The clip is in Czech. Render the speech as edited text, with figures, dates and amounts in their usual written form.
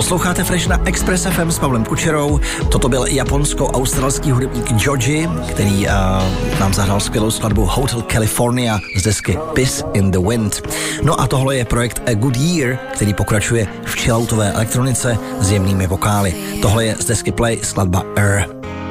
Posloucháte Fresh na Express FM s Pavlem Kučerou. Toto byl japonsko-australský hudebník Joji, který nám zahrál skvělou skladbu Hotel California z desky Piss in the Wind. No a tohle je projekt A Good Year, který pokračuje v chilloutové elektronice s jemnými vokály. Tohle je z desky Play skladba Air.